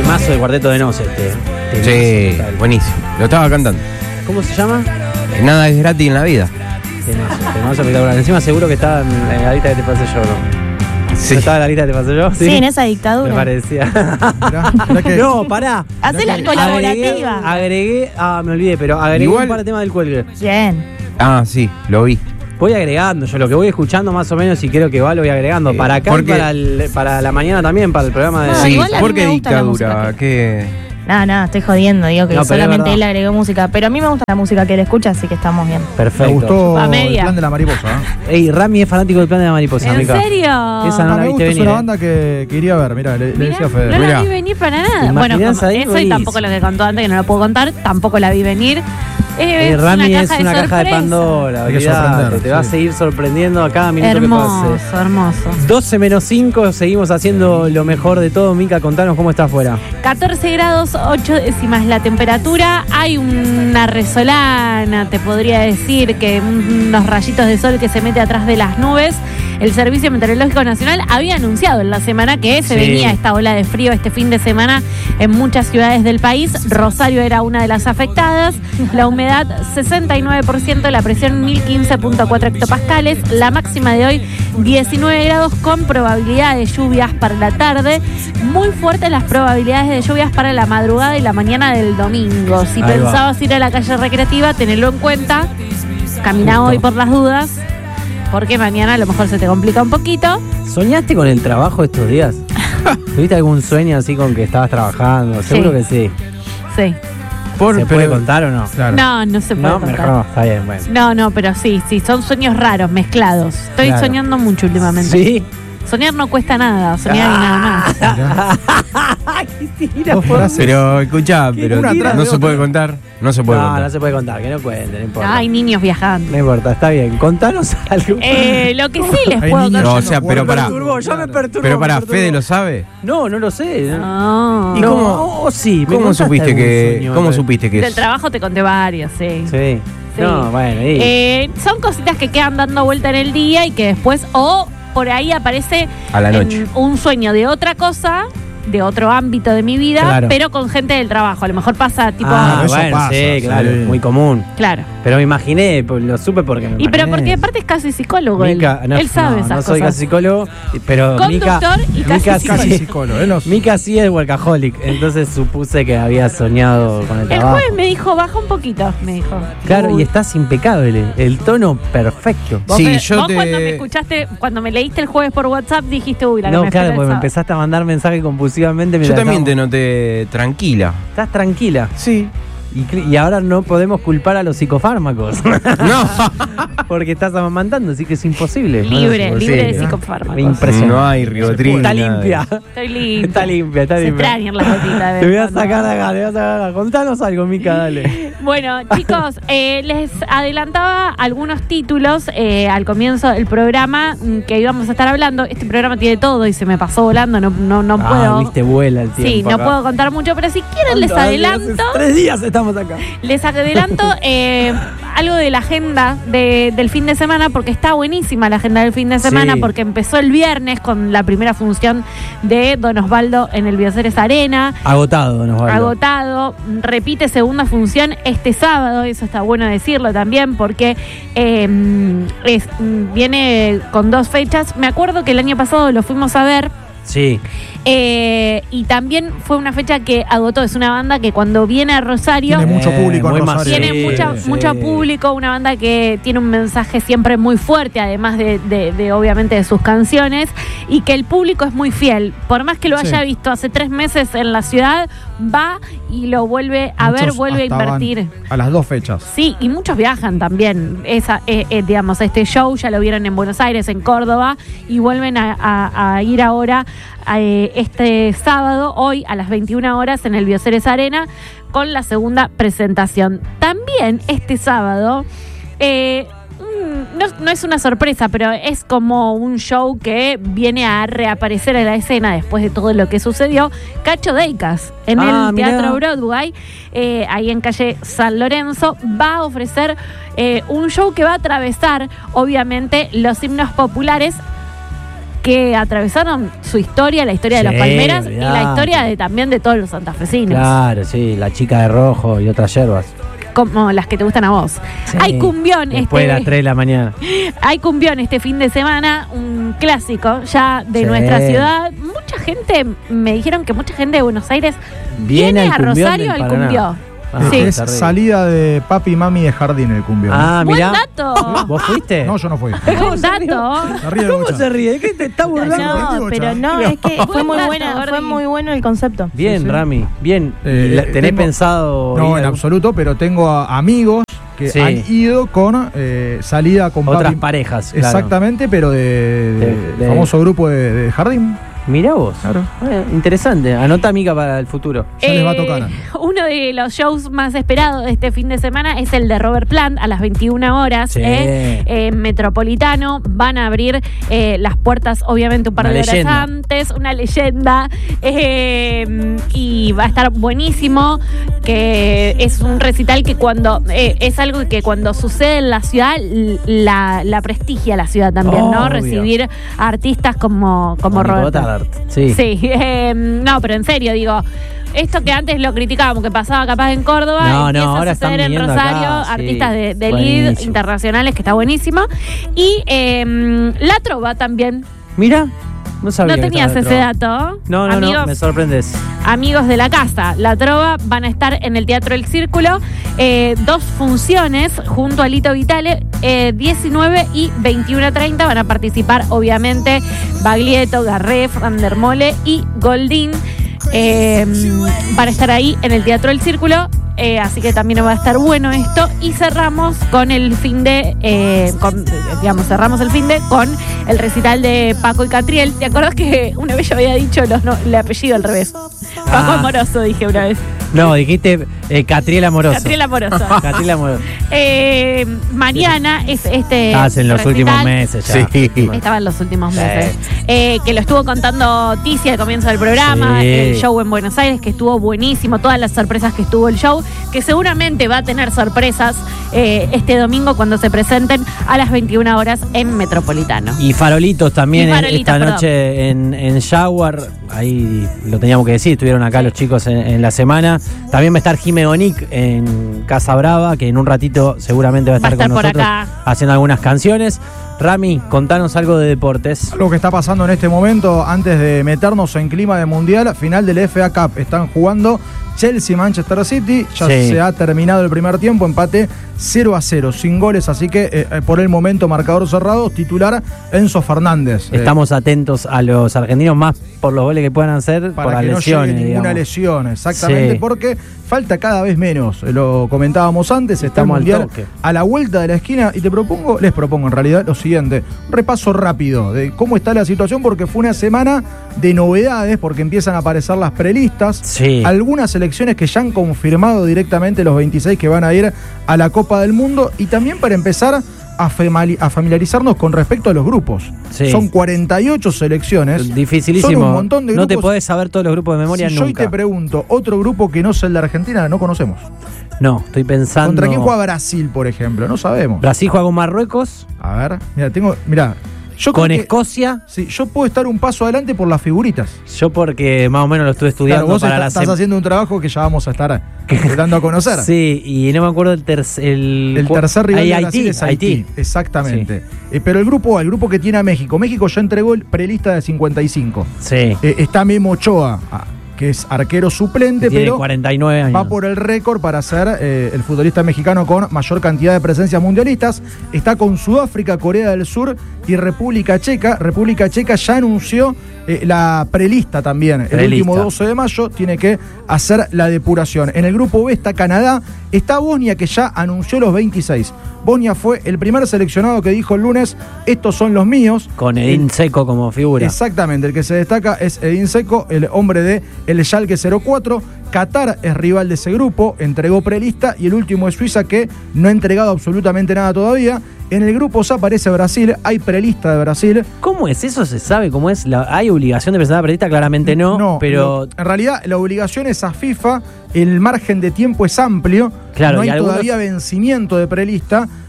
Temazo de Cuarteto de Nos Temazo, Sí, total. buenísimo. Lo estaba cantando. ¿Cómo se llama? Nada es gratis en la vida. Temazo espectacular. Encima seguro que estaba en la lista que te pasé yo, ¿no? Sí. ¿No estaba en la lista que te pasé yo? Sí, en esa dictadura. Me parecía. Mirá que No, pará. Hacé la colaborativa. Agregué, me olvidé, pero agregué Igual- un par de temas del cuelgue. Bien. Ah, sí, lo vi. Voy agregando, yo lo que voy escuchando más o menos y creo que va, lo voy agregando. Para acá y porque- para la mañana también, para el programa de... No, Sí, igual a mí ¿por qué me gusta la dictadura? música ¿Qué? No, estoy jodiendo. Digo que No, pero es solamente verdad. él agregó música. Pero a mí me gusta la música que él escucha, así que estamos bien. me Perfecto. gustó A el media. plan de la mariposa. Ey, Rami es fanático del plan de la mariposa, ¿En Mica. serio? Esa no la me viste gusta, es venir, una ¿eh? banda que iría a ver. Mirá, le Mirá, decía a Fede. no la Mirá. vi venir para ¿Te nada. Bueno, imaginás como ahí? eso y Venís. tampoco lo que contó antes, que no lo puedo contar, tampoco la vi venir. Rami es una caja de sorpresa. Pandora, Hay que olvidate, sorprender, te va a sí. seguir sorprendiendo a cada minuto que Hermoso, pase. hermoso. 12 menos 5, seguimos haciendo lo mejor de todo. Mica, contanos cómo está afuera. 14 grados, 8 décimas la temperatura. Hay una resolana, te podría decir, que unos rayitos de sol que se mete atrás de las nubes. El Servicio Meteorológico Nacional había anunciado en la semana que se Sí. venía esta ola de frío este fin de semana en muchas ciudades del país. Rosario era una de las afectadas. La humedad 69%, la presión 1015.4 hectopascales. La máxima de hoy 19 grados con probabilidad de lluvias para la tarde. Muy fuertes las probabilidades de lluvias para la madrugada y la mañana del domingo. Si Ahí va. pensabas ir a la calle recreativa, tenedlo en cuenta. Camina hoy por las dudas, porque mañana a lo mejor se te complica un poquito. ¿Soñaste con el trabajo estos días? ¿Tuviste algún sueño así con que estabas trabajando? Seguro que sí. Sí. ¿Se puede contar o no? Claro. No se puede No, contar. mejor no, está bien, bueno. No, pero sí, son sueños raros, mezclados. Estoy Claro. soñando mucho últimamente. ¿Sí? Soñar no cuesta nada, soñar y nada más. Dos frases. Pero escuchá, pero Una atrás no de se otra. puede contar. No se puede No, contar. no se puede contar, que no cuente, no importa. Hay niños viajando. No importa, está bien. Contanos algo. Lo que sí les Hay puedo niños No, contar. o sea, pero me pará. perturbó, ya me perturbó. Pero pará, me perturbó. ¿Fede lo sabe? No lo sé. No. ¿Y No, cómo- sí. ¿me ¿Cómo contaste supiste algún que sueño? cómo supiste que Del es? trabajo te conté varios, sí. Sí. Sí. No, bueno, y... Son cositas que quedan dando vuelta en el día y que después, o por ahí aparece A la noche. un sueño de otra cosa, de otro ámbito de mi vida, Claro. pero con gente del trabajo. A lo mejor pasa tipo. Ah, eso bueno, pasa, sí, claro, sí. muy común. Claro. Pero me imaginé, pues, lo supe porque me Y pero imaginé. porque aparte es casi psicólogo él. Mica, Él sabe esas no soy cosas. casi psicólogo, pero Conductor Mica, y casi Mica psicólogo. Casi psicólogo. Él nos- Mica sí es workaholic, entonces supuse que había soñado con el El trabajo. jueves me dijo, baja un poquito, me dijo. Claro, Uy. y estás impecable, el tono perfecto. Vos Sí, me- yo vos te- cuando me escuchaste, cuando me leíste el jueves por WhatsApp, dijiste, uy, la que No, me claro, espera el porque me sábado. empezaste a mandar mensajes compulsivamente. Yo mientras también te estábamos- noté tranquila. Estás tranquila. Sí. Y ahora no podemos culpar a los psicofármacos. No. Porque estás amamantando, así que es imposible. Libre, No es libre de imposible. psicofármacos. Impresionante. No hay ribotril. Está nada de limpia. eso. Estoy limpia. Está limpia, está Se limpia. extrañan las gotitas de Te voy a vez en cuando. sacar de acá, te voy a sacar de acá. Contanos algo, Mica, dale. Bueno, chicos, les adelantaba algunos títulos al comienzo del programa que íbamos a estar hablando. Este programa tiene todo y se me pasó volando, no puedo. Viste, vuela el tiempo. Sí, no acá. puedo contar mucho, pero si quieren les Hace adelanto. 3 días estamos acá. Les adelanto algo de la agenda del fin de semana, porque está buenísima la agenda del fin de semana, Sí. porque empezó el viernes con la primera función de Don Osvaldo en el Bioceres Arena. Agotado, nos va. Agotado, repite segunda función este sábado, eso está bueno decirlo también, porque viene con 2 fechas. Me acuerdo que el año pasado lo fuimos a ver. Sí. Y también fue una fecha que agotó. Es una banda que cuando viene a Rosario Tiene mucho público en muy Rosario. tiene Sí, mucho sí. público, una banda que tiene un mensaje siempre muy fuerte, además de obviamente de sus canciones, y que el público es muy fiel. Por más que lo Sí. haya visto hace 3 meses en la ciudad, va y lo vuelve a ver, Muchos vuelve a hasta van invertir. A las 2 fechas. Sí, y muchos viajan también. Digamos, este show ya lo vieron en Buenos Aires, en Córdoba, y vuelven a ir ahora este sábado, hoy a las 21 horas en el Bioceres Arena, con la segunda presentación. También este sábado, no es una sorpresa, pero es como un show que viene a reaparecer en la escena después de todo lo que sucedió. Cacho Deicas, en el mirá. Teatro Broadway, ahí en calle San Lorenzo, va a ofrecer un show que va a atravesar, obviamente, los himnos populares que atravesaron su historia, la historia de Sí, las palmeras y olvidate. la historia también de todos los santafesinos. Claro, sí, la chica de rojo y otras yerbas. Como las que te gustan a vos. Sí. Hay cumbión Después de las 3 de la mañana. Hay cumbión este fin de semana, un clásico ya de Sí. nuestra ciudad. Mucha gente, me dijeron que mucha gente de Buenos Aires viene al a cumbión Rosario del al Paraná. cumbió. Ah, Sí. Es terrible. salida de papi y mami de jardín el cumbión. Ah, Buen mirá. dato. ¿Vos fuiste? No, yo no fui. Buen dato. Se ríe ¿Cómo mucho. se ríe? ¿De qué te está burlando? No, pero no, es que fue muy buena, fue muy bueno el concepto. Bien, Sí, sí. Rami, bien. ¿Tenés Tengo- pensado No, ir en a absoluto, pero tengo amigos que Sí. han ido con salida con otras papi. parejas? Claro. Exactamente, pero de famoso grupo de jardín. Mirá vos. Claro. Interesante. Anota, amiga, para el futuro. Ya les va a tocar. Uno de los shows más esperados de este fin de semana es el de Robert Plant a las 21 horas Sí. en Metropolitano. Van a abrir las puertas, obviamente, un par Una de horas leyenda. antes. Una leyenda. Y va a estar buenísimo. Que es un recital que es algo que cuando sucede en la ciudad, la prestigia la ciudad también, ¿no? Obvio. Recibir a artistas como Nico Robert Plant. Goddard. Sí. Sí, no, pero en serio, digo, esto que antes lo criticábamos, que pasaba capaz en Córdoba, No, empieza no, ahora a suceder están en viniendo Rosario, acá, sí. artistas de lead Buenísimo. internacionales, que está buenísimo. Y La Trova también. Mira, no sabía. ¿No que tenías estaba ese dentro. dato? No, Amigos, me sorprendes. amigos de la casa, La Trova van a estar en el Teatro El Círculo, 2 funciones junto a Lito Vitale, 19 y 21:30 van a participar obviamente Baglietto, Garré, Van der Mole y Goldín. Van a estar ahí en el Teatro El Círculo, así que también va a estar bueno esto. Y cerramos con el fin de, cerramos el fin de con el recital de Paco y Catriel. ¿Te acuerdas que una vez yo había dicho el apellido al revés? Paco Amoroso, dije una vez. No, dijiste Catriel Amoroso. Catriel Amoroso. Catriel Amoroso. Mañana es este. Estás en los recital. últimos meses ya. Sí. Estaba en los últimos Sí. meses. Que lo estuvo contando Tizi al comienzo del programa, Sí. el show en Buenos Aires, que estuvo buenísimo, todas las sorpresas que estuvo el show, que seguramente va a tener sorpresas este domingo cuando se presenten a las 21 horas en Metropolitano. Y Farolitos también Y Farolitos, esta perdón. noche en Jaguar. Ahí lo teníamos que decir, estuvieron acá los chicos en la semana. También va a estar Jime Bonic en Casa Brava, que en un ratito seguramente va a estar, estar con por nosotros acá. haciendo algunas canciones. Rami, contanos algo de deportes. Lo que está pasando en este momento, antes de meternos en clima de mundial, final del FA Cup. Están jugando Chelsea-Manchester City. Ya Sí. se ha terminado el primer tiempo, empate 0-0, sin goles. Así que por el momento, marcador cerrado, titular Enzo Fernández. Estamos atentos a los argentinos más por los goles que puedan hacer, para por las que lesiones. no llegue ninguna digamos. lesión, exactamente, Sí. porque falta cada vez menos. Lo comentábamos antes, está el Estamos al mundial toque. a la vuelta de la esquina y les propongo en realidad lo siguiente, un repaso rápido de cómo está la situación, porque fue una semana de novedades, porque empiezan a aparecer las prelistas, Sí. algunas selecciones que ya han confirmado directamente los 26 que van a ir a la Copa del Mundo, y también para empezar a familiarizarnos con respecto a los grupos. Sí. Son 48 selecciones. Dificilísimo. Son un montón de No te grupos. podés saber todos los grupos de memoria Si yo hoy nunca. te pregunto, otro grupo que no es el de Argentina, no conocemos. No, estoy pensando. ¿Contra quién juega Brasil, por ejemplo? No sabemos. Brasil juega con Marruecos, A ver, mira, yo con creo que- Escocia. Sí, yo puedo estar un paso adelante por las figuritas. Yo porque más o menos lo estuve estudiando Claro, vos para la estás haciendo un trabajo que ya vamos a estar dando a conocer. Sí, y no me acuerdo el tercer rival de Haití, Brasil es Haití. Exactamente. Pero el grupo que tiene a México. México ya entregó el prelista de 55. Sí. Está Memo Ochoa, que es arquero suplente, Tiene pero 49 años. va por el récord para ser el futbolista mexicano con mayor cantidad de presencias mundialistas. Está con Sudáfrica, Corea del Sur y República Checa. República Checa ya anunció la prelista también. El Prelista. último 12 de mayo tiene que hacer la depuración. En el grupo B está Canadá, está Bosnia, que ya anunció los 26. Bosnia fue el primer seleccionado que dijo el lunes, estos son los míos. Con Edín Seco como figura. Exactamente, el que se destaca es Edín Seco, el hombre de el Schalke 04. Qatar es rival de ese grupo, entregó prelista, y el último es Suiza, que no ha entregado absolutamente nada todavía. En el grupo C aparece Brasil, hay prelista de Brasil. ¿Cómo es? ¿Eso se sabe cómo es? ¿Hay obligación de presentar prelista? Claramente no, pero... en realidad la obligación es a FIFA, el margen de tiempo es amplio, Claro, no y hay algunos- todavía vencimiento de prelista.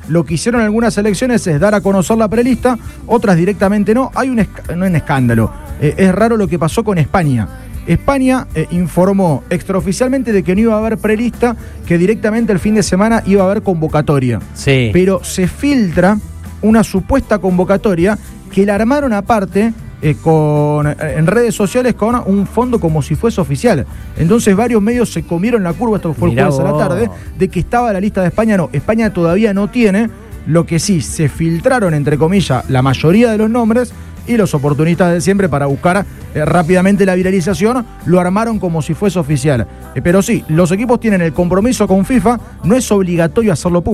Lo que hicieron algunas selecciones es dar a conocer la prelista, otras directamente no. Hay no un escándalo. Es raro lo que pasó con España. España informó extraoficialmente de que no iba a haber prelista, que directamente el fin de semana iba a haber convocatoria. Sí. Pero se filtra una supuesta convocatoria que la armaron aparte en redes sociales con un fondo como si fuese oficial. Entonces varios medios se comieron la curva, esto fue el jueves a la tarde, de que estaba la lista de España. No, España todavía no tiene. Lo que sí, se filtraron, entre comillas, la mayoría de los nombres, y los oportunistas de siempre, para buscar rápidamente la viralización, lo armaron como si fuese oficial. Pero sí, los equipos tienen el compromiso con FIFA, no es obligatorio hacerlo público.